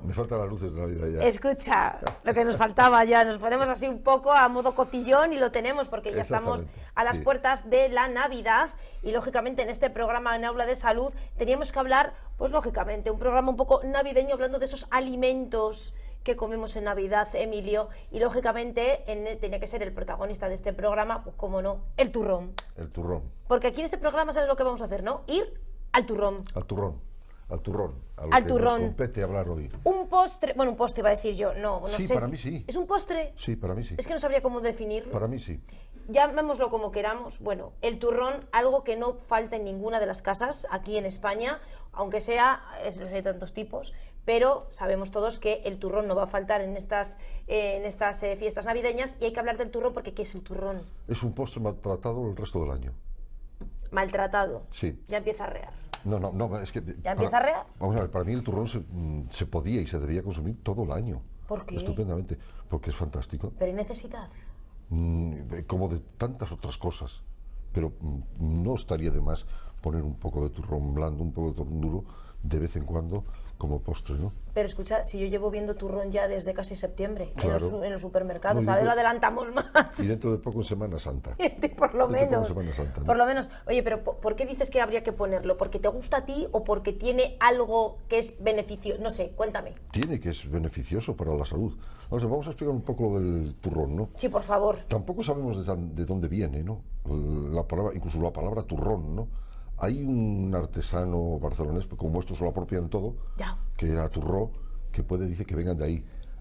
Me faltan las luces de Navidad ya. Escucha, lo que nos faltaba ya, nos ponemos así un poco a modo cotillón y lo tenemos porque ya estamos a las puertas de la Navidad y lógicamente en este programa en Aula de Salud teníamos que hablar, pues lógicamente, un programa un poco navideño hablando de esos alimentos que comemos en Navidad, Emilio, y lógicamente tenía que ser el protagonista de este programa, pues como no, el turrón. El turrón. Porque aquí en este programa sabes lo que vamos a hacer, ¿no? Ir al turrón. Al turrón. Al turrón, a lo al que turrón. nos compete hablar hoy. Un postre, bueno, un postre iba a decir yo, no Sí, sé. para mí sí. ¿Es un postre? Sí, para mí sí. Es que no sabría cómo definirlo. Para mí sí. Llamémoslo como queramos. Bueno, el turrón, algo que no falta en ninguna de las casas aquí en España, aunque sea, los hay tantos tipos, pero sabemos todos que el turrón no va a faltar en estas fiestas navideñas y hay que hablar del turrón porque ¿qué es el turrón? Es un postre maltratado el resto del año. Maltratado. Sí. Ya empieza a rear. No, es que... ¿Ya empieza a rear? Vamos a ver, para mí el turrón se podía y se debía consumir todo el año. ¿Por qué? Estupendamente, porque es fantástico. ¿Pero hay necesidad? Como de tantas otras cosas. Pero no estaría de más poner un poco de turrón blando, un poco de turrón duro, de vez en cuando, como postre, ¿no? Pero escucha, si yo llevo viendo turrón ya desde casi septiembre, claro, en los supermercados, cada vez lo adelantamos más. Y dentro de poco en Semana Santa. Por lo menos. Semana Santa, ¿no? Por lo menos. Oye, pero ¿por qué dices que habría que ponerlo? ¿Porque te gusta a ti o porque tiene algo que es beneficio? No sé, cuéntame. Tiene que es beneficioso para la salud. Vamos a explicar un poco lo del turrón, ¿no? Sí, por favor. Tampoco sabemos de dónde viene, ¿no? Incluso la palabra turrón, ¿no? Hay un artesano barcelonés, como estos lo apropian todo, ya, que era Turró, que dice que vengan de ahí.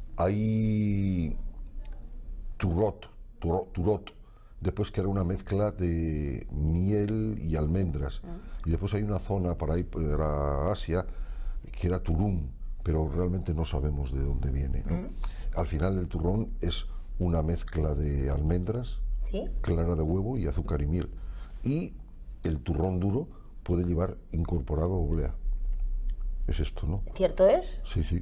Hay turrot, después que era una mezcla de miel y almendras. Y después hay una zona para ahí, para Asia, que era turum, pero realmente no sabemos de dónde viene, ¿no? Al final el turrón es una mezcla de almendras, ¿sí?, clara de huevo y azúcar y miel. Y el turrón duro puede llevar incorporado oblea. Es esto, ¿no? ¿Cierto es? Sí, sí.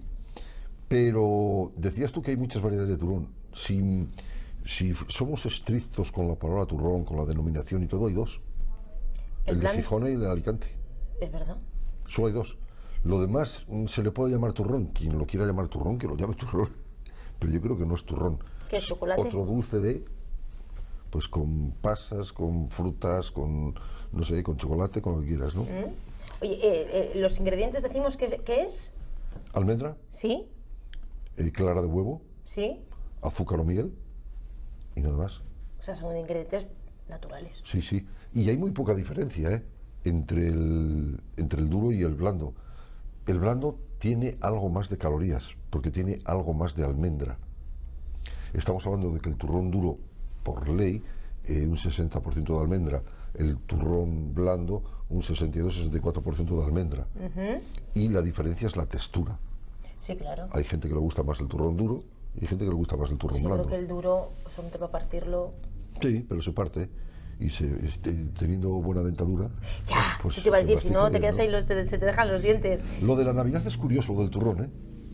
Pero decías tú que hay muchas variedades de turrón. Si somos estrictos con la palabra turrón, con la denominación y todo, hay dos. El de Gijón y el de Alicante. Es verdad. Solo hay dos. Lo demás se le puede llamar turrón. Quien lo quiera llamar turrón, que lo llame turrón. Pero yo creo que no es turrón. ¿Qué es chocolate? Otro dulce pues con pasas, con frutas, con, no sé, con chocolate, con lo que quieras, ¿no? Oye, los ingredientes decimos que es... Almendra. Sí. Clara de huevo. Sí. Azúcar o miel. Y nada más. O sea, son ingredientes naturales. Sí, sí. Y hay muy poca diferencia, entre el duro y el blando. El blando tiene algo más de calorías, porque tiene algo más de almendra. Estamos hablando de que el turrón duro, por ley, un 60% de almendra, el turrón blando, un 62-64% de almendra. Y la diferencia es la textura. Sí, claro. Hay gente que le gusta más el turrón duro y hay gente que le gusta más el turrón blando. Creo que el duro, solamente para partirlo... Sí, pero se parte y teniendo buena dentadura... Ya, pues te iba a decir, si no te bien, quedas ahí, se te dejan los dientes. Lo de la Navidad es curioso, lo del turrón,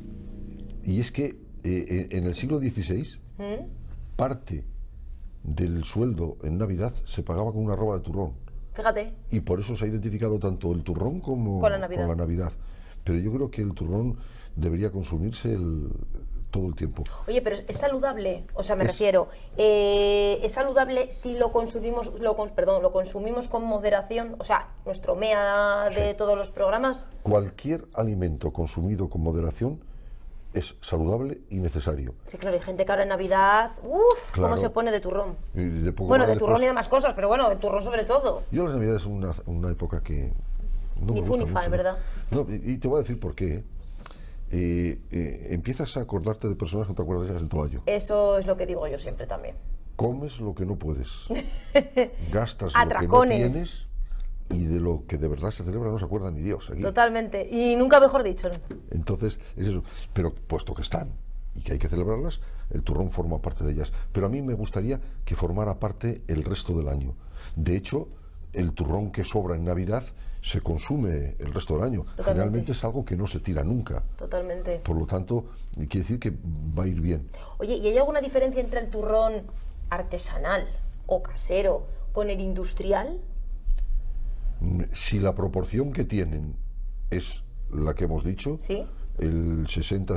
Y es que en el siglo XVI, parte del sueldo en Navidad se pagaba con una roba de turrón. Fíjate. Y por eso se ha identificado tanto el turrón como con la Navidad. Pero yo creo que el turrón debería consumirse todo el tiempo. Oye, pero ¿es saludable? O sea, me refiero, ¿es saludable si lo consumimos, lo consumimos con moderación? O sea, nuestro MEA de todos los programas. Cualquier alimento consumido con moderación es saludable y necesario. Sí, claro, hay gente que ahora en Navidad, claro, cómo se pone de turrón. De turrón y demás cosas, pero bueno, el turrón sobre todo. Yo las Navidades es una época que no me gusta mucho. ¿Verdad? No, y te voy a decir por qué. Empiezas a acordarte de personas que no te acuerdas de ellas en todo el año. Eso es lo que digo yo siempre también. Comes lo que no puedes. Gastas Atracones. Lo que no tienes. Y de lo que de verdad se celebra no se acuerda ni Dios aquí. Totalmente, y nunca mejor dicho. Entonces, es eso. Pero puesto que están y que hay que celebrarlas, el turrón forma parte de ellas. Pero a mí me gustaría que formara parte el resto del año. De hecho, el turrón que sobra en Navidad se consume el resto del año. Totalmente. Generalmente es algo que no se tira nunca. Totalmente. Por lo tanto, quiere decir que va a ir bien. Oye, ¿y hay alguna diferencia entre el turrón artesanal o casero con el industrial? Si la proporción que tienen es la que hemos dicho, ¿sí?, el 60,